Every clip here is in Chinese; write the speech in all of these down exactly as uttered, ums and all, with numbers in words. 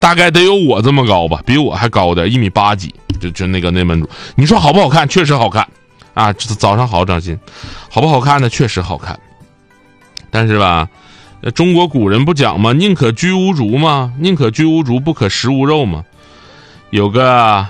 大概得有我这么高吧，比我还高点，一米八几，就就那个那焖煮，你说好不好看？确实好看啊！早上好，张鑫，好不好看呢？确实好看，但是吧，中国古人不讲吗？宁可居无竹吗？宁可居无竹，不可食无肉吗？有个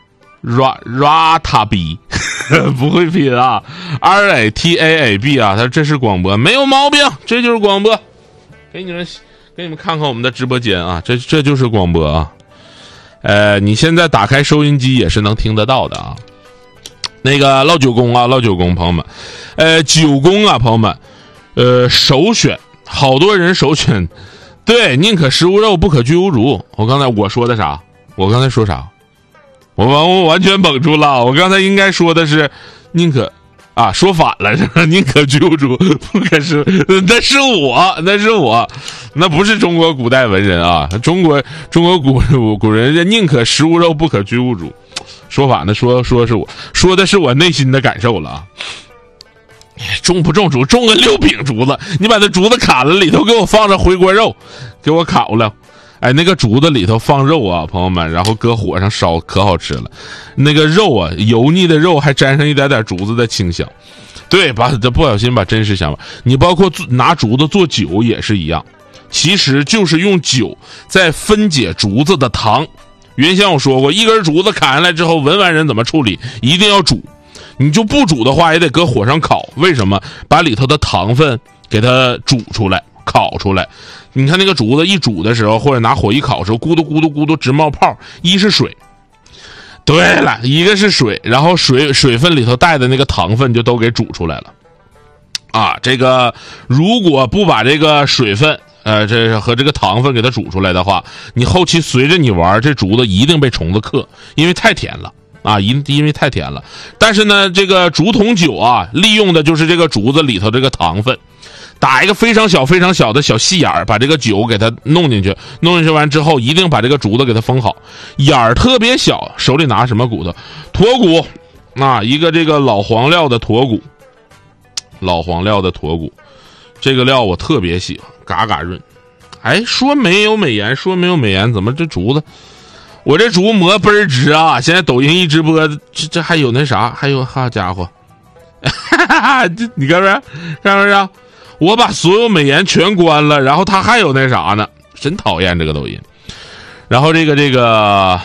ra rata b 不会拼啊 ，r a t a a b 啊，他说这是广播，没有毛病，这就是广播，给你们。给你们看看我们的直播间啊，这这就是广播啊，呃，你现在打开收音机也是能听得到的啊。那个唠九宫啊，唠九宫，朋友们，呃，九宫啊，朋友们，呃，首选，好多人首选，对，宁可食无肉，不可居无竹。我刚才我说的啥？我刚才说啥？我完我完全绷住了，我刚才应该说的是宁可。啊，说反了是吧？宁可居无竹，不可食。那是我，那是我，那不是中国古代文人啊！中国中国古古人家宁可食无肉，不可居无竹。说反了，说说是我说的是我内心的感受了啊。种不种竹，种个六饼竹子，你把这竹子砍了，里头给我放着回锅肉，给我烤了。哎，那个竹子里头放肉啊，朋友们，然后搁火上烧，可好吃了。那个肉啊，油腻的肉还沾上一点点竹子的清香。对，把这不小心把真实想法，你包括拿竹子做酒也是一样，其实就是用酒在分解竹子的糖。原先我说过，一根竹子砍下来之后，文玩人怎么处理？一定要煮，你就不煮的话，也得搁火上烤。为什么？把里头的糖分给它煮出来。烤出来，你看那个竹子一煮的时候，或者拿火一烤的时候，咕嘟咕嘟咕嘟直冒泡。一是水，对了，一个是水，然后水水分里头带的那个糖分就都给煮出来了。啊，这个如果不把这个水分，呃，这和这个糖分给它煮出来的话，你后期随着你玩，这竹子一定被虫子克，因为太甜了。啊，因因为太甜了。但是呢，这个竹筒酒啊，利用的就是这个竹子里头这个糖分。打一个非常小非常小的小细眼儿，把这个酒给它弄进去，弄进去完之后，一定把这个竹子给它封好，眼儿特别小，手里拿什么骨头？驼骨，啊，一个这个老黄料的驼骨，老黄料的驼骨，这个料我特别喜欢，嘎嘎润。哎，说没有美颜，说没有美颜，怎么这竹子？我这竹磨倍儿直啊！现在抖音一直播，这这还有那啥，还有好家伙，哈哈哈！这你看不是？看不是？我把所有美颜全关了，然后他还有那啥呢，真讨厌这个抖音。然后这个这个，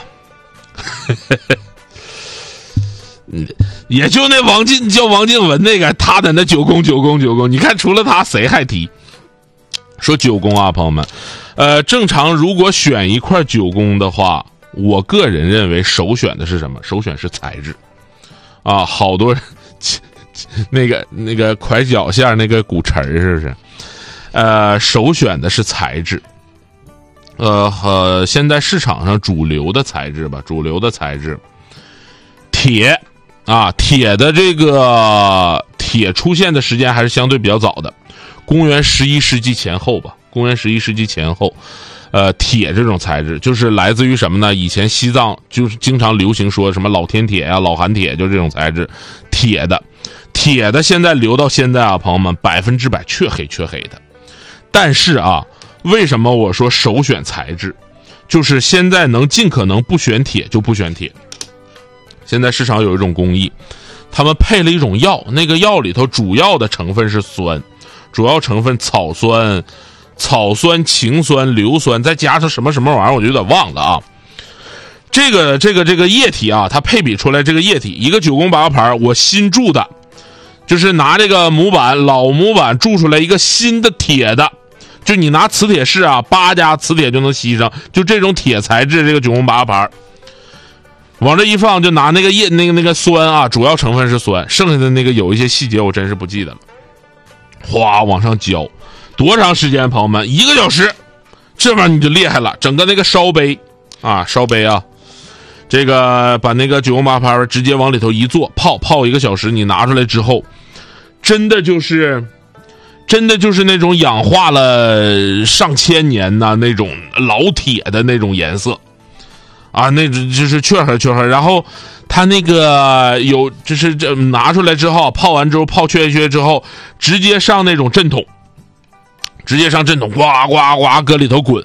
嗯，也就那王静叫王静文那个，他在那九宫九宫九宫，你看除了他谁还提？说九宫啊，朋友们，呃，正常如果选一块九宫的话，我个人认为首选的是什么？首选是材质啊，好多人。那个那个蒯脚馅那个骨陈是不是？呃，首选的是材质。呃，和现在市场上主流的材质吧，主流的材质，铁啊，铁的这个铁出现的时间还是相对比较早的，公元十一世纪前后吧，公元十一世纪前后。呃，铁这种材质就是来自于什么呢？以前西藏就是经常流行说什么老天铁啊、老寒铁，就这种材质，铁的。铁的现在留到现在啊，朋友们，百分之百黢黑黢黑的。但是啊，为什么我说首选材质？就是现在能尽可能不选铁就不选铁。现在市场有一种工艺，他们配了一种药，那个药里头主要的成分是酸，主要成分草酸、草酸、氰酸、硫酸，再加上什么什么玩意儿，我就有点忘了啊。这个这个这个液体啊，它配比出来这个液体，一个九宫八个牌，我新铸的。就是拿这个模板老模板铸出来一个新的铁的，就你拿磁铁试啊，八家磁铁就能吸上，就这种铁材质，这个九宫八牌往这一放，就拿那个液那个那个酸啊，主要成分是酸，剩下的那个有一些细节我真是不记得了。哗往上浇，多长时间？朋友们，一个小时，这玩意儿你就厉害了，整个那个烧杯啊，烧杯啊。这个把那个九宫八拍直接往里头一坐，泡泡一个小时，你拿出来之后，真的就是真的就是那种氧化了上千年呐、啊、那种老铁的那种颜色啊，那就是黢黑黢黑。然后它那个有就是这拿出来之后，泡完之后泡黢黢之后，直接上那种震筒，直接上震筒，呱呱呱搁里头滚。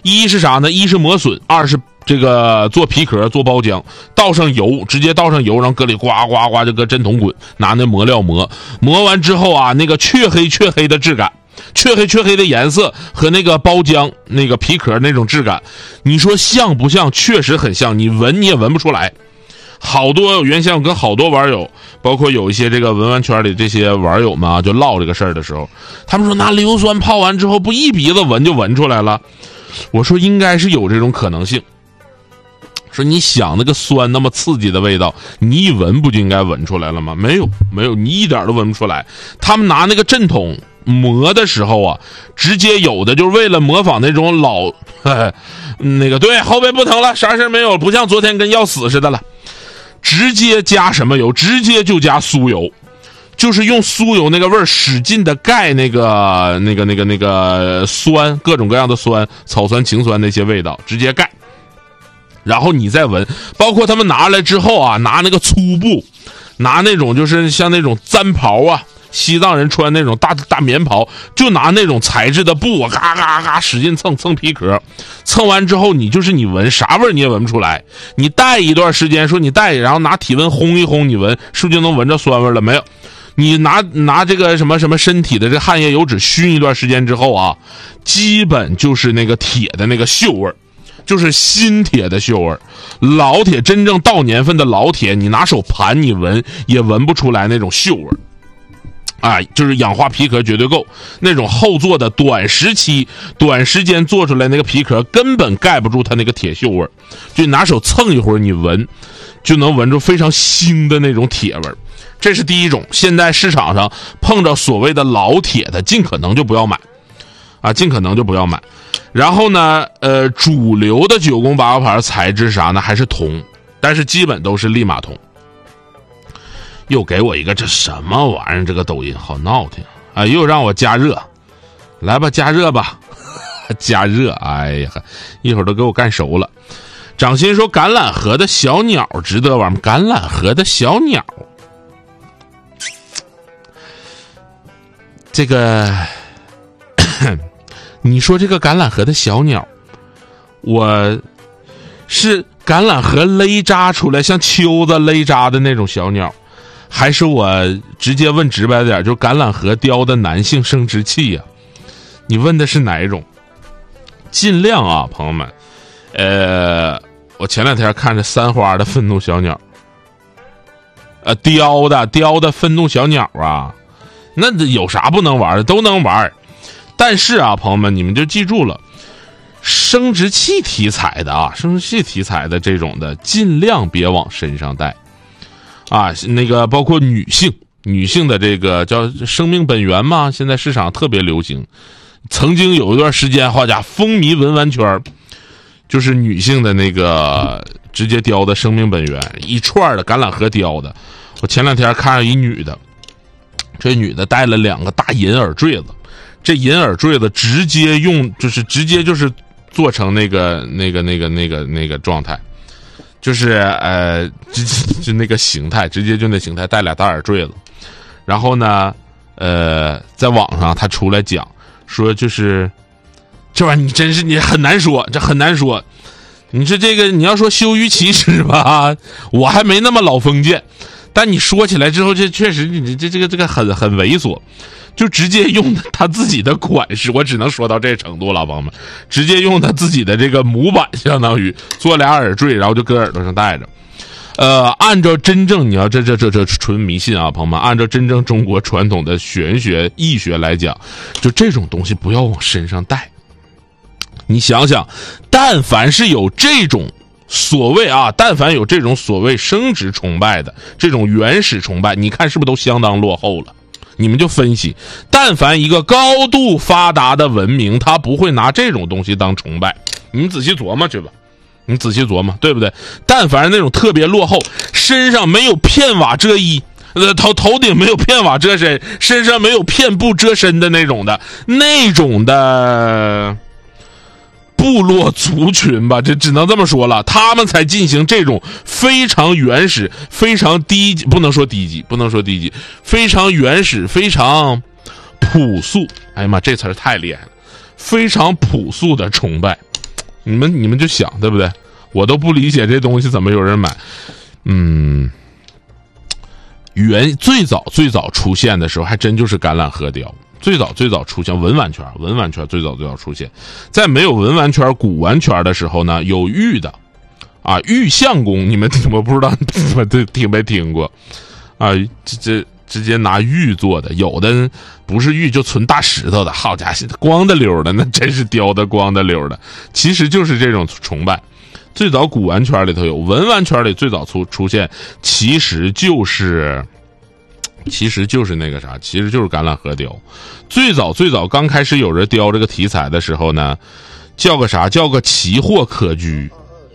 一是啥呢？一是磨损，二是这个做皮壳做包浆，倒上油，直接倒上油，然后搁里呱呱呱就搁针筒滚，拿那磨料磨，磨完之后啊，那个黢黑黢黑的质感，黢黑黢黑的颜色和那个包浆那个皮壳那种质感，你说像不像？确实很像，你闻你也闻不出来。好多原先我跟好多网友，包括有一些这个文玩圈里这些网友们啊，就唠这个事儿的时候，他们说拿硫酸泡完之后，不一鼻子闻就闻出来了。我说应该是有这种可能性。说你想那个酸那么刺激的味道，你一闻不就应该闻出来了吗？没有，没有，你一点都闻不出来。他们拿那个针筒磨的时候啊，直接有的就是为了模仿那种老，呵呵那个对后背不疼了，啥事没有，不像昨天跟要死似的了。直接加什么油？直接就加酥油，就是用酥油那个味儿使劲的盖那个那个那个那个酸，各种各样的酸，草酸、氰酸那些味道，直接盖。然后你再闻，包括他们拿来之后啊，拿那个粗布，拿那种就是像那种毡袍啊，西藏人穿那种大大棉袍，就拿那种材质的布啊，嘎嘎嘎使劲蹭蹭皮壳，蹭完之后你就是你闻啥味儿你也闻不出来。你戴一段时间，说你戴，然后拿体温烘一烘，你闻是不是就能闻着酸味了？没有。你拿拿这个什么什么身体的这汗液油脂熏一段时间之后啊，基本就是那个铁的那个锈味儿。就是新铁的锈味，老铁真正到年份的老铁，你拿手盘你闻也闻不出来那种锈味。啊，就是氧化皮壳绝对够，那种后做的短时期短时间做出来那个皮壳根本盖不住它那个铁锈味，就拿手蹭一会儿你闻就能闻出非常腥的那种铁味。这是第一种，现在市场上碰着所谓的老铁的尽可能就不要买啊，尽可能就不要买。然后呢，呃，主流的九宫八卦牌材质啥呢？还是铜，但是基本都是利马铜。又给我一个这什么玩意儿？这个抖音好闹挺啊！又让我加热，来吧，加热吧，加热！哎呀，一会儿都给我干熟了。掌心说：“橄榄核的小鸟值得玩吗？”橄榄核的小鸟，这个。你说这个橄榄核的小鸟，我是橄榄核勒扎出来像秋子勒扎的那种小鸟，还是我直接问直白点，就橄榄核雕的男性生殖器呀、啊？你问的是哪一种？尽量啊，朋友们，呃，我前两天看着三花的愤怒小鸟，呃，雕的雕的愤怒小鸟啊，那有啥不能玩的？都能玩。但是啊，朋友们，你们就记住了，生殖器题材的啊，生殖器题材的这种的，尽量别往身上带啊。那个包括女性，女性的这个叫生命本源嘛，现在市场特别流行。曾经有一段时间，好家伙，风靡文玩圈，就是女性的那个直接雕的生命本源，一串的橄榄核雕的。我前两天看到一女的，这女的戴了两个大银耳坠子。这银耳坠子直接用，就是直接就是做成那个那个那个那个那个状态，就是呃，就就那个形态，直接就那形态，带俩大耳坠子。然后呢，呃，在网上他出来讲说，就是这玩意儿你真是你很难说，这很难说。你说这个你要说羞于启齿吧，我还没那么老封建，但你说起来之后，这确实你这这个这个很很猥琐。就直接用他自己的款式，我只能说到这程度了，朋友们。直接用他自己的这个模板，相当于做俩耳坠，然后就搁耳朵上戴着。呃，按照真正你要这这这这纯迷信啊，朋友们，按照真正中国传统的玄学易学来讲，就这种东西不要往身上戴。你想想，但凡是有这种所谓啊，但凡有这种所谓生殖崇拜的这种原始崇拜，你看是不是都相当落后了？你们就分析，但凡一个高度发达的文明，他不会拿这种东西当崇拜。你们仔细琢磨去吧，你仔细琢磨，对不对？但凡是那种特别落后，身上没有片瓦遮衣，呃，头头顶没有片瓦遮身，身上没有片布遮身的那种的，那种的部落族群吧，这只能这么说了，他们才进行这种非常原始、非常低级，不能说低级，不能说低级，非常原始、非常朴素。哎呀妈，这词儿太厉害了，非常朴素的崇拜。 你们你们就想对不对？我都不理解这东西怎么有人买。嗯，原最早最早出现的时候，还真就是橄榄核雕。最早最早出现文玩圈，文玩圈最早最早出现，在没有文玩圈、古玩圈的时候呢，有玉的，啊，玉相公，你们听我不知道你们听没听过，啊，这这直接拿玉做的，有的不是玉就纯大石头的，好家伙，光的溜的，那真是雕的光的溜的，其实就是这种崇拜。最早古玩圈里头有，文玩圈里最早出出现，其实就是。其实就是那个啥，其实就是橄榄核雕。最早最早刚开始有人雕这个题材的时候呢，叫个啥？叫个奇货可居。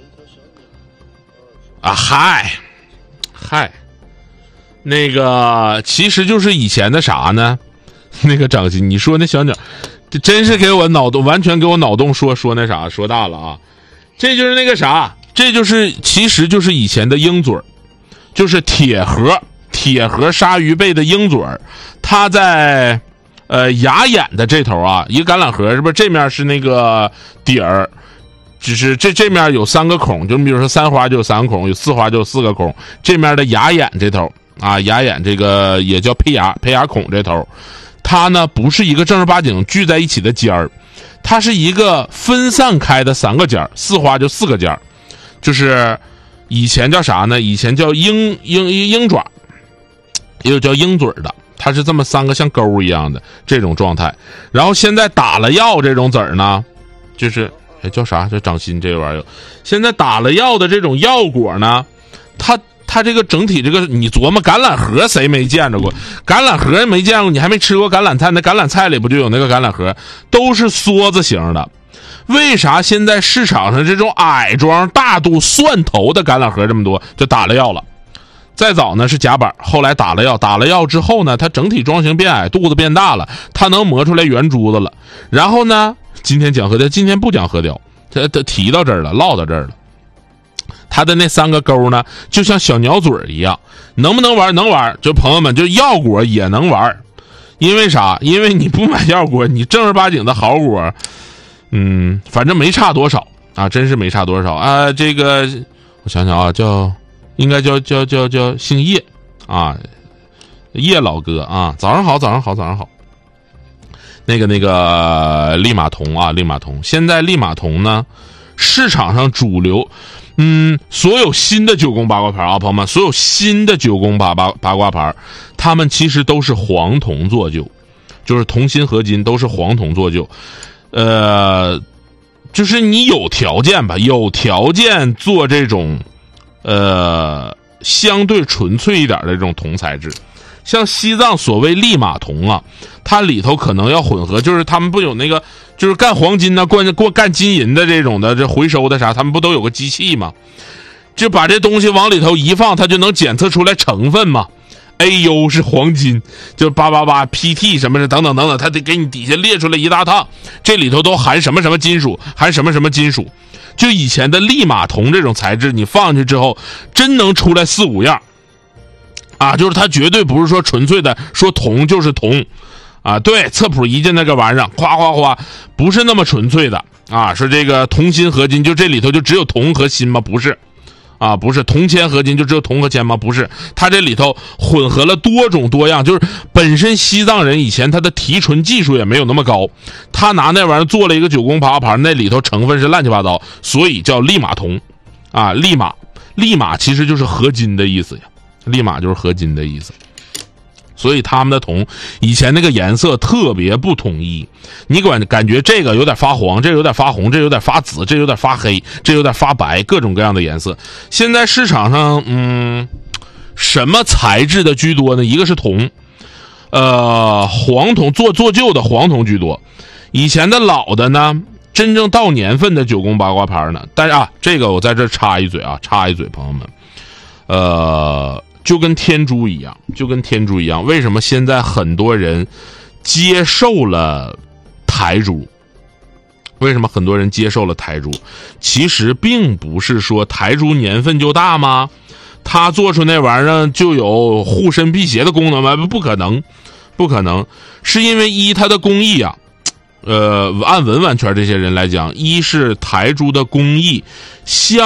啊嗨，嗨，那个其实就是以前的啥呢？那个张鑫，你说那小鸟，这真是给我脑洞，完全给我脑洞说说那啥，说大了啊！这就是那个啥，这就是其实就是以前的鹰嘴，就是铁盒。铁盒鲨鱼背的鹰嘴儿，它在呃牙眼的这头啊，一个橄榄核是不是？这面是那个底儿，只是这这面有三个孔，就比如说三花就有三个孔，有四花就有四个孔。这面的牙眼这头啊，牙眼这个也叫胚牙胚牙孔这头，它呢不是一个正儿八经聚在一起的尖儿，它是一个分散开的三个尖儿，四花就四个尖儿，就是以前叫啥呢？以前叫鹰鹰鹰爪。也有叫鹰嘴的，它是这么三个像钩一样的这种状态。然后现在打了药这种籽儿呢，就是哎叫啥？叫掌心这玩意儿。现在打了药的这种药果呢，它它这个整体这个，你琢磨橄榄核谁没见着过？橄榄核没见过，你还没吃过橄榄菜？那橄榄菜里不就有那个橄榄核？都是梭子形的。为啥现在市场上这种矮装大肚蒜头的橄榄核这么多？就打了药了。再早呢是夹板，后来打了药，打了药之后呢，它整体装型变矮，肚子变大了，它能磨出来圆珠子了。然后呢，今天讲核雕，今天不讲核雕，它它提到这儿了，唠到这儿了。它的那三个钩呢，就像小鸟嘴一样，能不能玩？能玩。就朋友们，就药果也能玩，因为啥？因为你不买药果，你正儿八经的好果，嗯，反正没差多少啊，真是没差多少啊。这个我想想啊，叫。应该叫叫叫叫姓叶啊，叶老哥啊，早上好，早上好，早上好。那个那个利马铜啊，利马铜，现在利马铜呢，市场上主流，嗯，所有新的九宫八卦牌啊，朋友们，所有新的九宫八八八卦牌，他们其实都是黄铜做就，就是铜锌合金都是黄铜做就，呃，就是你有条件吧，有条件做这种。呃，相对纯粹一点的这种铜材质，像西藏所谓利马铜啊，它里头可能要混合，就是他们不有那个，就是干黄金呢、啊，干过干金银的这种的，这回收的啥，他们不都有个机器吗？就把这东西往里头一放，它就能检测出来成分嘛。A U 是黄金，就八八八 P T 什么的等等等等，它得给你底下列出来一大趟，这里头都含什么什么金属，含什么什么金属。就以前的利马铜这种材质，你放进去之后，真能出来四五样，啊，就是它绝对不是说纯粹的说铜就是铜，啊，对，测谱仪就那个玩意儿，哗哗哗，不是那么纯粹的啊，说这个铜锌合金，就这里头就只有铜和锌吗？不是。啊，不是铜铅合金就只有铜和铅吗？不是，它这里头混合了多种多样，就是本身西藏人以前他的提纯技术也没有那么高，他拿那玩意儿做了一个九宫八卦牌，那里头成分是乱七八糟，所以叫利马铜，啊，利马，利马其实就是合金的意思呀，利马就是合金的意思。所以他们的铜以前那个颜色特别不统一，你管感觉这个有点发黄，这个有点发红，这个有点发紫，这个有点发黑，这个有点发白，各种各样的颜色。现在市场上，嗯，什么材质的居多呢？一个是铜，呃，黄铜做做旧的黄铜居多。以前的老的呢，真正到年份的九宫八卦牌呢，但是啊，这个我在这插一嘴啊，插一嘴，朋友们，呃。就跟天珠一样，就跟天珠一样，为什么现在很多人接受了台珠？为什么很多人接受了台珠？其实并不是说台珠年份就大吗？它做出那玩意儿就有护身辟邪的功能吗？不可能，不可能，是因为一它的工艺啊， 呃，按文玩圈这些人来讲，一是台珠的工艺相